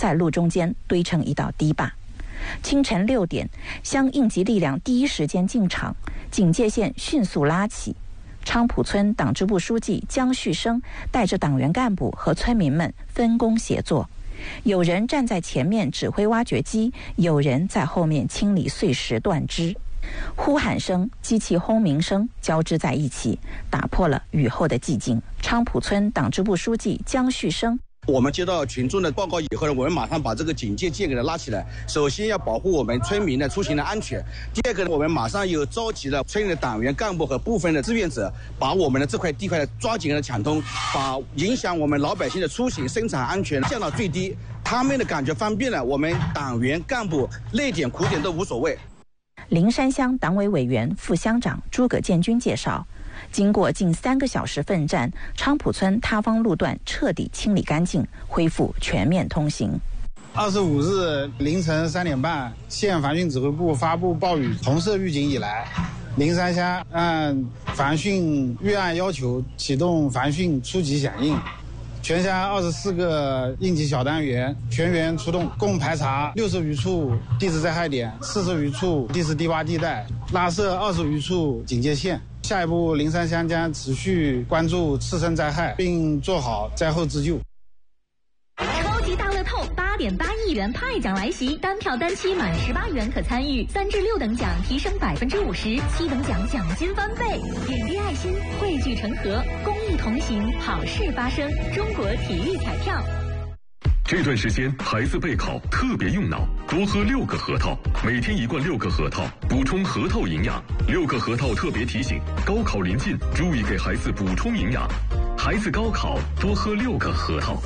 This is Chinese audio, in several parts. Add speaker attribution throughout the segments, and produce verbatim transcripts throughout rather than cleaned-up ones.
Speaker 1: 在路中间堆成一道堤坝。清晨六点，乡应急力量第一时间进场，警戒线迅速拉起。昌浦村党支部书记江旭生带着党员干部和村民们分工协作，有人站在前面指挥挖掘机，有人在后面清理碎石断枝。呼喊声、机器轰鸣声交织在一起，打破了雨后的寂静。昌浦村党支部书记江旭生：
Speaker 2: 我们接到群众的报告以后呢，我们马上把这个警戒线给它拉起来。首先要保护我们村民的出行的安全。第二个呢，我们马上又召集了村里的党员干部和部分的志愿者，把我们的这块地块抓紧的抢通，把影响我们老百姓的出行、生产安全降到最低。他们的感觉方便了，我们党员干部累点苦点都无所谓。
Speaker 1: 灵山乡党委委员、副乡长诸葛建军介绍，经过近三个小时奋战，昌浦村塌方路段彻底清理干净，恢复全面通行。
Speaker 3: 二十五日凌晨三点半，县防汛指挥部发布暴雨红色预警以来，灵山乡按防汛预案要求启动防汛初级响应。全乡二十四个应急小单元全员出动，共排查六十余处地质灾害点，四十余处地势低洼地带，拉设二十余处警戒线。下一步，灵山乡将持续关注次生灾害，并做好灾后自救。
Speaker 4: 超级大乐透八点八亿元派奖来袭，单票单期满十八元可参与，三至六等奖提升百分之五十，七等奖奖金翻倍。点滴爱心，汇聚成河，公益同行，好事发生。中国体育彩票。
Speaker 5: 这段时间孩子备考特别用脑，多喝六个核桃，每天一罐六个核桃，补充核桃营养。六个核桃特别提醒：高考临近，注意给孩子补充营养。孩子高考多喝六个核桃。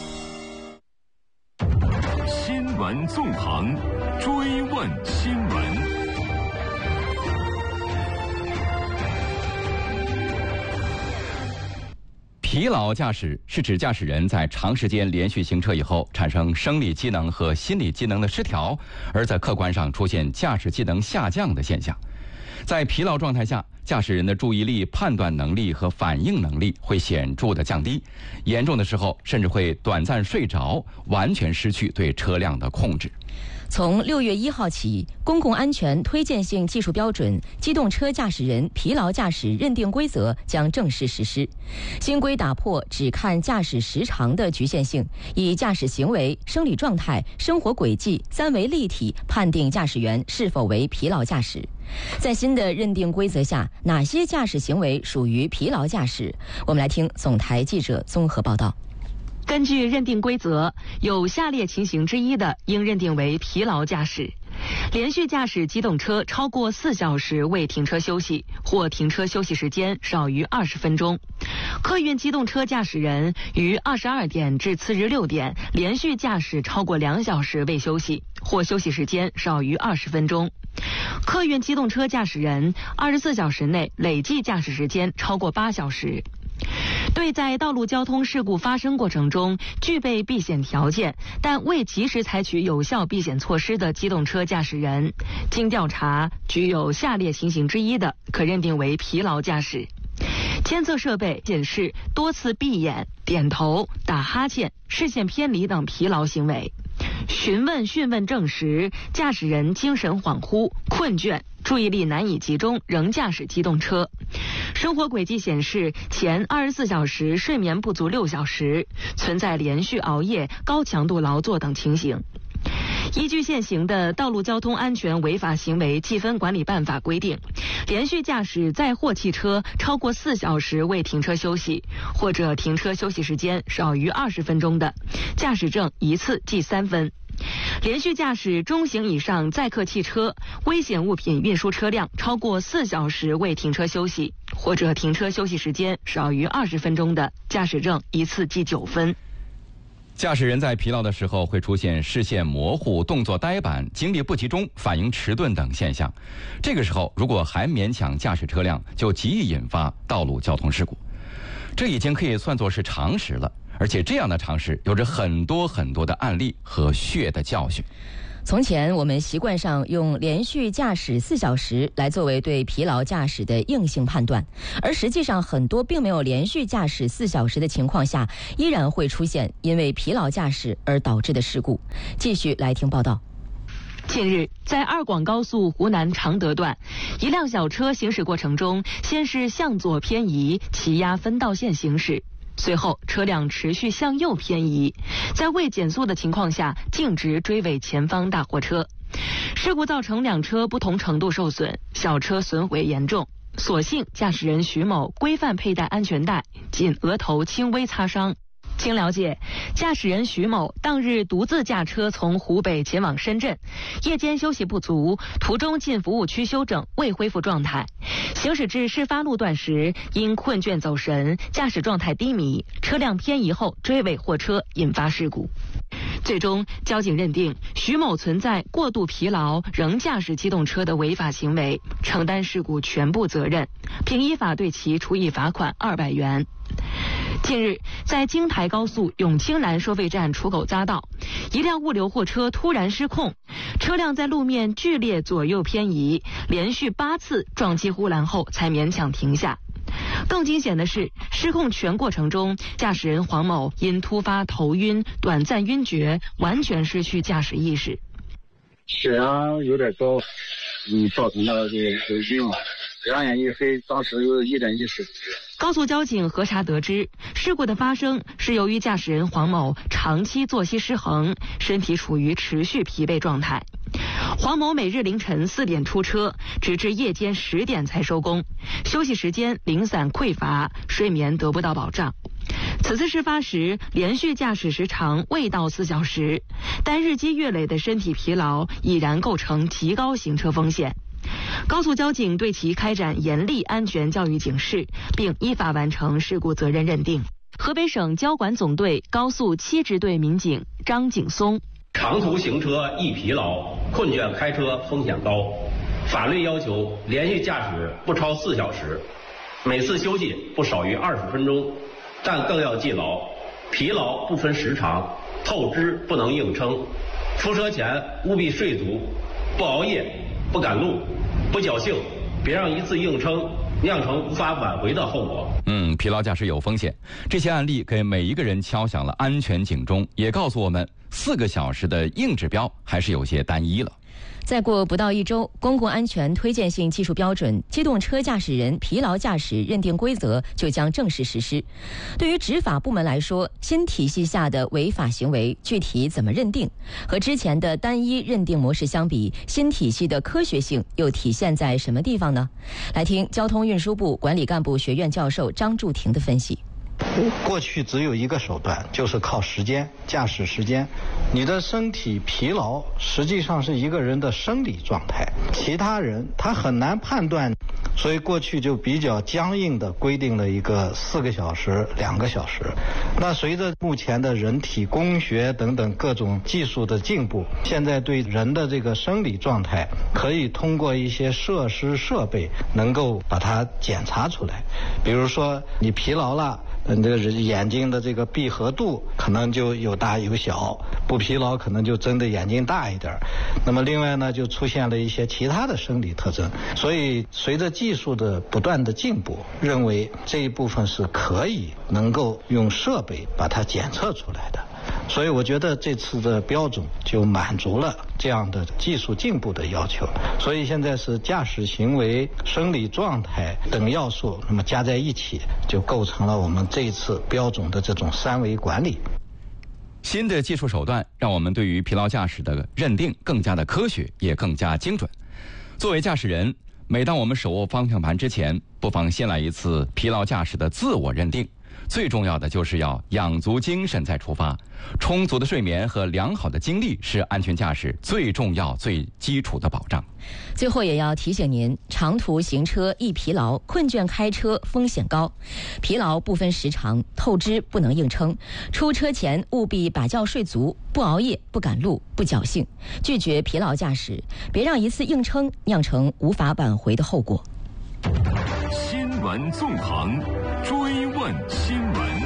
Speaker 6: 新闻纵横，追问新闻。
Speaker 7: 疲劳驾驶是指驾驶人在长时间连续行车以后产生生理机能和心理机能的失调，而在客观上出现驾驶技能下降的现象。在疲劳状态下，驾驶人的注意力、判断能力和反应能力会显著的降低，严重的时候甚至会短暂睡着，完全失去对车辆的控制。
Speaker 8: 从六月一号起，公共安全推荐性技术标准《机动车驾驶人疲劳驾驶认定规则》将正式实施。新规打破只看驾驶时长的局限性，以驾驶行为、生理状态、生活轨迹三维立体判定驾驶员是否为疲劳驾驶。在新的认定规则下，哪些驾驶行为属于疲劳驾驶？我们来听总台记者综合报道。
Speaker 9: 根据认定规则，有下列情形之一的，应认定为疲劳驾驶：连续驾驶机动车超过四小时未停车休息，或停车休息时间少于二十分钟；客运机动车驾驶人于二十二点至次日六点连续驾驶超过两小时未休息，或休息时间少于二十分钟；客运机动车驾驶人二十四小时内累计驾驶时间超过八小时。对在道路交通事故发生过程中具备避险条件，但未及时采取有效避险措施的机动车驾驶人，经调查具有下列情形之一的，可认定为疲劳驾驶：监测设备显示多次闭眼、点头、打哈欠、视线偏离等疲劳行为；询问讯问证实驾驶人精神恍惚、困倦、注意力难以集中，仍驾驶机动车；生活轨迹显示前二十四小时睡眠不足六小时，存在连续熬夜、高强度劳作等情形。依据现行的《道路交通安全违法行为记分管理办法》规定，连续驾驶载货汽车超过四小时未停车休息，或者停车休息时间少于二十分钟的，驾驶证一次记三分；连续驾驶中型以上载客汽车、危险物品运输车辆超过四小时未停车休息，或者停车休息时间少于二十分钟的，驾驶证一次记九分。
Speaker 7: 驾驶人在疲劳的时候会出现视线模糊、动作呆板、精力不集中、反应迟钝等现象。这个时候如果还勉强驾驶车辆，就极易引发道路交通事故。这已经可以算作是常识了，而且这样的常识有着很多很多的案例和血的教训。
Speaker 8: 从前我们习惯上用连续驾驶四小时来作为对疲劳驾驶的硬性判断，而实际上很多并没有连续驾驶四小时的情况下，依然会出现因为疲劳驾驶而导致的事故。继续来听报道。
Speaker 9: 近日，在二广高速湖南常德段，一辆小车行驶过程中，先是向左偏移，骑压分道线行驶。随后，车辆持续向右偏移，在未减速的情况下，径直追尾前方大货车。事故造成两车不同程度受损，小车损毁严重。所幸驾驶人徐某规范佩戴安全带，仅额头轻微擦伤。经了解，驾驶人徐某当日独自驾车从湖北前往深圳，夜间休息不足，途中进服务区休整，未恢复状态。行驶至事发路段时，因困倦走神，驾驶状态低迷，车辆偏移后追尾货车，引发事故。最终，交警认定徐某存在过度疲劳仍驾驶机动车的违法行为，承担事故全部责任，并依法对其处以罚款二百元。近日，在京台高速永清南收费站出口匝道，一辆物流货车突然失控，车辆在路面剧烈左右偏移，连续八次撞击护栏后才勉强停下。更惊险的是，失控全过程中，驾驶人黄某因突发头晕、短暂晕厥，完全失去驾驶意识。
Speaker 10: 血压有点高，嗯，造成了这个晕了，两眼一黑，当时有一点意识。
Speaker 9: 高速交警核查得知，事故的发生是由于驾驶人黄某长期作息失衡，身体处于持续疲惫状态。黄某每日凌晨四点出车，直至夜间十点才收工，休息时间零散匮乏，睡眠得不到保障。此次事发时，连续驾驶时长未到四小时，但日积月累的身体疲劳已然构成极高行车风险。高速交警对其开展严厉安全教育警示，并依法完成事故责任认定。河北省交管总队高速七支队民警张景松：
Speaker 11: 长途行车易疲劳，困倦开车风险高。法律要求连续驾驶不超四小时，每次休息不少于二十分钟，但更要记牢，疲劳不分时长，透支不能硬撑。出车前务必睡足，不熬夜，不赶路，不侥幸，别让一次硬撑酿成无法挽回的后果。
Speaker 7: 嗯，疲劳驾驶有风险。这些案例给每一个人敲响了安全警钟，也告诉我们四个小时的硬指标还是有些单一了。
Speaker 8: 再过不到一周，公共安全推荐性技术标准《机动车驾驶人疲劳驾驶认定规则》就将正式实施。对于执法部门来说，新体系下的违法行为具体怎么认定？和之前的单一认定模式相比，新体系的科学性又体现在什么地方呢？来听交通运输部管理干部学院教授张柱廷的分析。
Speaker 12: 过去只有一个手段，就是靠时间，驾驶时间。你的身体疲劳实际上是一个人的生理状态，其他人他很难判断，所以过去就比较僵硬的规定了一个四个小时、两个小时。那随着目前的人体工学等等各种技术的进步，现在对人的这个生理状态可以通过一些设施设备能够把它检查出来。比如说你疲劳了，嗯，这个眼睛的这个闭合度可能就有大有小，不疲劳可能就真的眼睛大一点。那么另外呢，就出现了一些其他的生理特征。所以随着技术的不断的进步，认为这一部分是可以能够用设备把它检测出来的。所以我觉得这次的标准就满足了这样的技术进步的要求。所以现在是驾驶行为、生理状态等要素，那么加在一起，就构成了我们这一次标准的这种三维管理。
Speaker 7: 新的技术手段让我们对于疲劳驾驶的认定更加的科学，也更加精准。作为驾驶人，每当我们手握方向盘之前，不妨先来一次疲劳驾驶的自我认定。最重要的就是要养足精神再出发，充足的睡眠和良好的精力是安全驾驶最重要、最基础的保障。
Speaker 8: 最后也要提醒您，长途行车易疲劳，困倦开车风险高。疲劳不分时长，透支不能硬撑。出车前务必把觉睡足，不熬夜，不赶路，不侥幸，拒绝疲劳驾驶，别让一次硬撑酿成无法挽回的后果。
Speaker 6: 新闻纵横，追问新闻。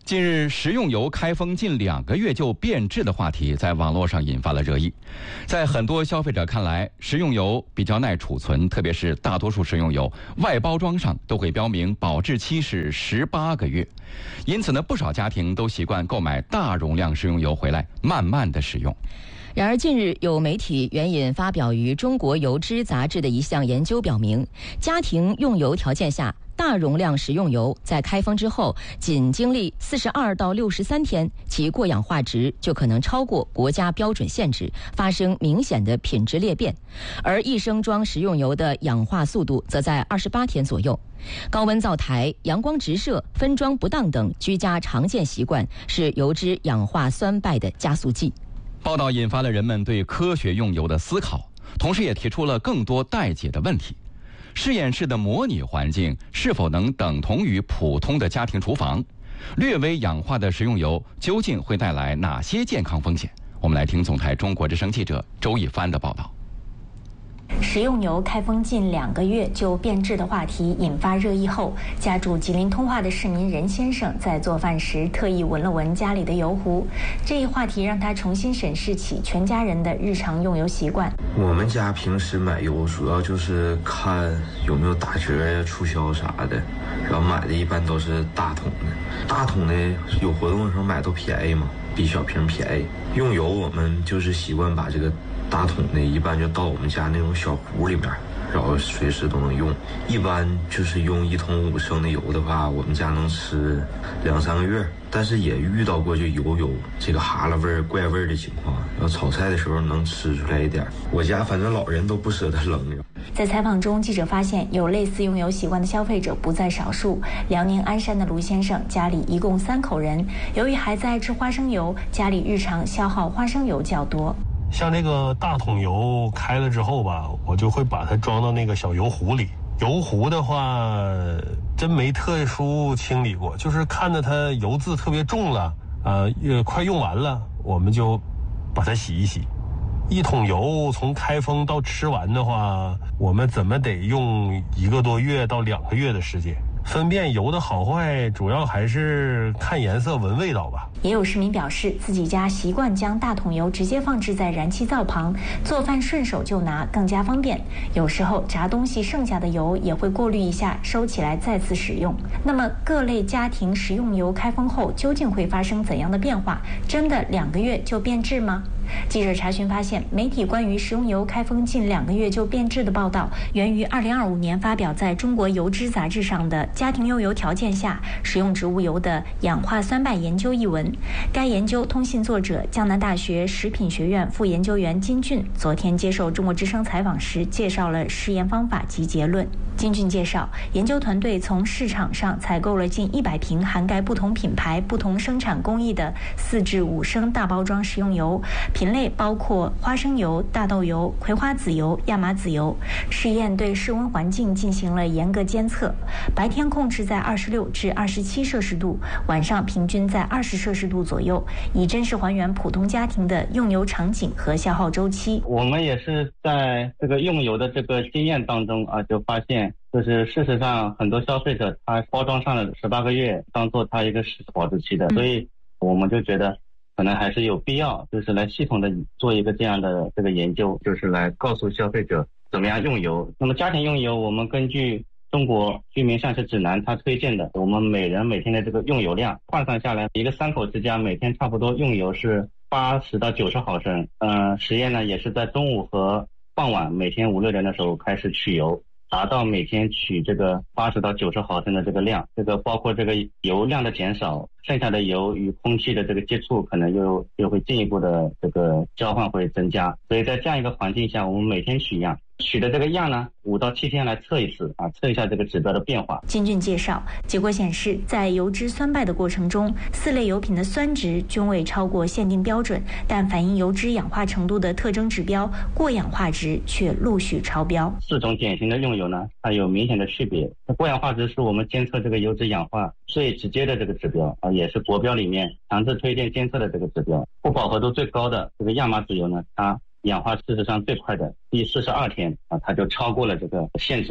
Speaker 7: 近日，食用油开封近两个月就变质的话题在网络上引发了热议。在很多消费者看来，食用油比较耐储存，特别是大多数食用油外包装上都会标明保质期是十八个月，因此呢，不少家庭都习惯购买大容量食用油回来慢慢的使用。
Speaker 8: 然而，近日有媒体援引发表于《中国油脂》杂志的一项研究表明，家庭用油条件下，大容量食用油在开封之后，仅经历四十二到六十三天，其过氧化值就可能超过国家标准限值，发生明显的品质裂变。而一升装食用油的氧化速度则在二十八天左右。高温灶台、阳光直射、分装不当等居家常见习惯是油脂氧化酸败的加速剂。
Speaker 7: 报道引发了人们对科学用油的思考，同时也提出了更多待解的问题。实验室的模拟环境是否能等同于普通的家庭厨房？略微氧化的食用油究竟会带来哪些健康风险？我们来听总台中国之声记者周一帆的报道。
Speaker 13: 食用油开封近两个月就变质的话题引发热议后，家住吉林通化的市民任先生在做饭时特意闻了闻家里的油壶，这一话题让他重新审视起全家人的日常用油习惯。
Speaker 14: 我们家平时买油主要就是看有没有打折呀、促销啥的，然后买的一般都是大桶的，大桶的有活动的时候买都便宜嘛，比小瓶便宜。用油我们就是习惯把这个大桶的一般就倒我们家那种小壶里面，然后随时都能用。一般就是用一桶五升的油的话，我们家能吃两三个月。但是也遇到过就油有这个哈喇味儿、怪味儿的情况，然后炒菜的时候能吃出来一点。我家反正老人都不舍得扔了。
Speaker 13: 在采访中，记者发现有类似用油习惯的消费者不在少数。辽宁鞍山的卢先生家里一共三口人，由于孩子爱吃花生油，家里日常消耗花生油较多。
Speaker 15: 像那个大桶油开了之后吧，我就会把它装到那个小油壶里。油壶的话真没特殊清理过，就是看着它油渍特别重了，呃，快用完了，我们就把它洗一洗。一桶油从开封到吃完的话，我们怎么得用一个多月到两个月的时间。分辨油的好坏主要还是看颜色闻味道吧。
Speaker 13: 也有市民表示，自己家习惯将大桶油直接放置在燃气灶旁，做饭顺手就拿，更加方便。有时候炸东西剩下的油也会过滤一下，收起来再次使用。那么各类家庭食用油开封后究竟会发生怎样的变化？真的两个月就变质吗？记者查询发现，媒体关于食用油开封近两个月就变质的报道，源于二零二五年发表在中国油脂杂志上的《家庭用油条件下食用植物油的氧化酸败研究》一文。该研究通信作者江南大学食品学院副研究员金俊昨天接受中国之声采访时介绍了实验方法及结论。金俊介绍，研究团队从市场上采购了近一百瓶涵盖不同品牌、不同生产工艺的四至五升大包装食用油，品类包括花生油、大豆油、葵花籽油、亚麻籽油。试验对室温环境进行了严格监测，白天控制在二十六至二十七摄氏度，晚上平均在二十摄氏度左右，以真实还原普通家庭的用油场景和消耗周期。
Speaker 16: 我们也是在这个用油的这个经验当中啊，就发现就是事实上很多消费者他包装上了十八个月当做他一个保质期的，所以我们就觉得可能还是有必要就是来系统的做一个这样的这个研究，就是来告诉消费者怎么样用油。那么家庭用油，我们根据中国居民膳食指南它推荐的我们每人每天的这个用油量换算下来，一个三口之家每天差不多用油是八十到九十毫升。嗯、呃，实验呢也是在中午和傍晚每天五六点的时候开始取油，达到每天取这个八十到九十毫升的这个量。这个包括这个油量的减少，剩下的油与空气的这个接触可能又又会进一步的这个交换会增加。所以在这样一个环境下，我们每天取样，取的这个样呢，五到七天来测一次啊，测一下这个指标的变化。
Speaker 13: 金俊介绍，结果显示，在油脂酸败的过程中，四类油品的酸值均未超过限定标准，但反映油脂氧化程度的特征指标过氧化值却陆续超标。
Speaker 16: 四种典型的用油呢，它有明显的区别。过氧化值是我们监测这个油脂氧化最直接的这个指标啊，也是国标里面强制推荐监测的这个指标。不饱和度最高的这个亚麻籽油呢，它氧化事实上最快的第四十二天啊，它就超过了这个限值了。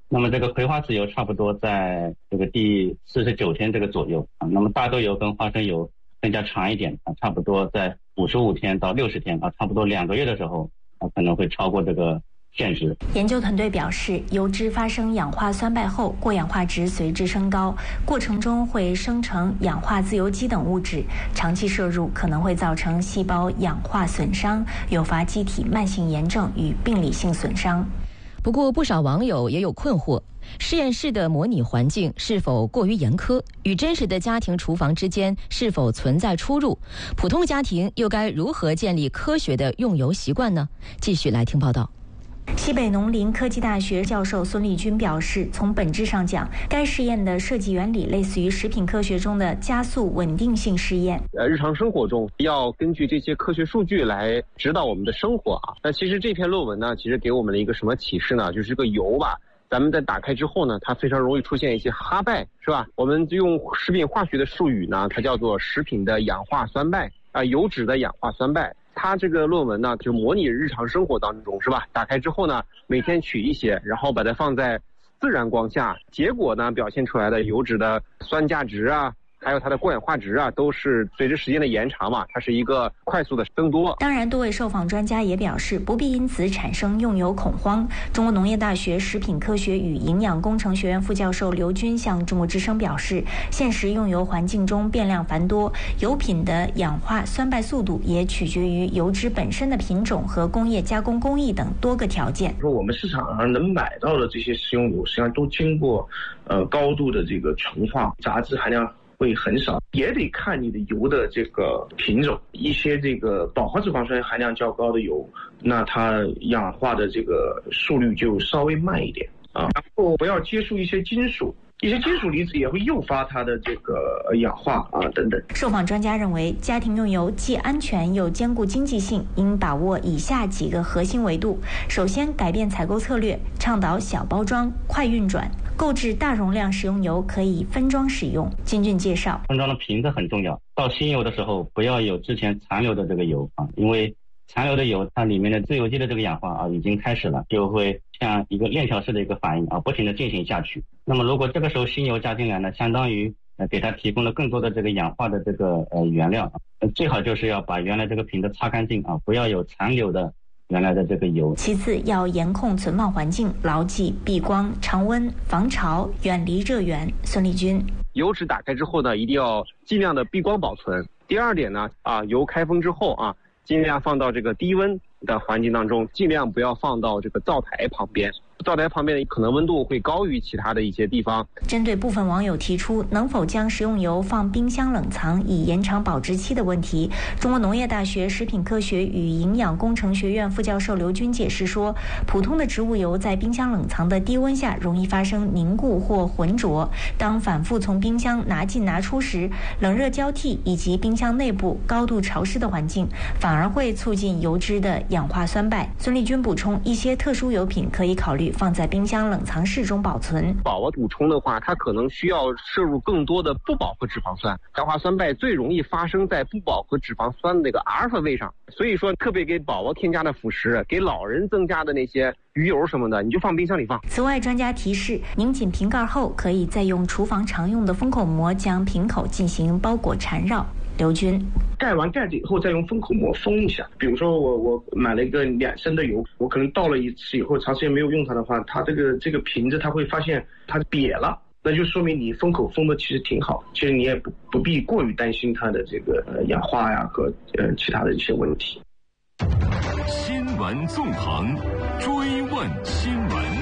Speaker 16: 那么这个葵花籽油差不多在这个第四十九天这个左右啊。那么大豆油跟花生油更加长一点啊，差不多在五十五天到六十天啊，差不多两个月的时候啊，可能会超过这个限值。
Speaker 13: 研究团队表示，油脂发生氧化酸败后，过氧化值随之升高，过程中会生成氧化自由基等物质，长期摄入可能会造成细胞氧化损伤，诱发机体慢性炎症与病理性损伤。
Speaker 8: 不过，不少网友也有困惑：实验室的模拟环境是否过于严苛？与真实的家庭厨房之间是否存在出入？普通家庭又该如何建立科学的用油习惯呢？继续来听报道。
Speaker 13: 西北农林科技大学教授孙立军表示，从本质上讲，该试验的设计原理类似于食品科学中的加速稳定性试验。
Speaker 17: 呃，日常生活中要根据这些科学数据来指导我们的生活啊。那其实这篇论文呢，其实给我们了一个什么启示呢？就是这个油吧，咱们在打开之后呢，它非常容易出现一些哈败，是吧？我们就用食品化学的术语呢，它叫做食品的氧化酸败啊、呃，油脂的氧化酸败。他这个论文呢，就模拟日常生活当中，是吧？打开之后呢，每天取一些，然后把它放在自然光下，结果呢，表现出来的油脂的酸价值啊，还有它的过氧化值啊，都是随着时间的延长嘛，它是一个快速的增多。
Speaker 13: 当然，多位受访专家也表示，不必因此产生用油恐慌。中国农业大学食品科学与营养工程学院副教授刘军向中国之声表示，现实用油环境中变量繁多，油品的氧化酸败速度也取决于油脂本身的品种和工业加工工艺等多个条件。
Speaker 18: 说我们市场上能买到的这些食用油，实际上都经过呃高度的这个纯化，杂质含量会很少，也得看你的油的这个品种。一些这个饱和脂肪酸含量较高的油，那它氧化的这个速率就稍微慢一点啊。然后不要接触一些金属，一些金属离子也会诱发它的这个氧化啊等等。
Speaker 13: 受访专家认为，家庭用油既安全又兼顾经济性，应把握以下几个核心维度：首先，改变采购策略，倡导小包装、快运转。购置大容量食用油可以分装使用。金俊介绍，
Speaker 16: 分装的瓶子很重要。倒新油的时候，不要有之前残留的这个油啊，因为残留的油它里面的自由基的这个氧化啊已经开始了，就会像一个链条式的一个反应啊，不停的进行下去。那么如果这个时候新油加进来呢，相当于呃给它提供了更多的这个氧化的这个呃原料，呃最好就是要把原来这个瓶子擦干净啊，不要有残留的原来的这个油。
Speaker 13: 其次，要严控存放环境，牢记避光、常温、防潮，远离热源。孙立军，
Speaker 17: 油脂打开之后呢，一定要尽量的避光保存。第二点呢，啊，油开封之后啊，尽量放到这个低温的环境当中，尽量不要放到这个灶台旁边。灶台旁边可能温度会高于其他的一些地方。
Speaker 13: 针对部分网友提出能否将食用油放冰箱冷藏以延长保质期的问题，中国农业大学食品科学与营养工程学院副教授刘军解释说，普通的植物油在冰箱冷藏的低温下容易发生凝固或浑浊，当反复从冰箱拿进拿出时，冷热交替以及冰箱内部高度潮湿的环境反而会促进油脂的氧化酸败。孙立军补充，一些特殊油品可以考虑放在冰箱冷藏室中保存。
Speaker 17: 饱和补充的话，它可能需要摄入更多的不饱和脂肪酸，氧化酸败最容易发生在不饱和脂肪酸的那个阿尔法位上，所以说特别给宝宝添加的辅食，给老人增加的那些鱼油什么的，你就放冰箱里放。
Speaker 13: 此外，专家提示，拧紧瓶盖后，可以再用厨房常用的封口膜将瓶口进行包裹缠绕。刘军，
Speaker 18: 盖完盖子以后再用封口膜封一下。比如说我我买了一个两升的油，我可能倒了一次以后长时间没有用它的话，它这个这个瓶子它会发现它瘪了，那就说明你封口封的其实挺好，其实你也不不必过于担心它的这个呃氧化呀和呃其他的一些问题。
Speaker 6: 新闻纵横，追问新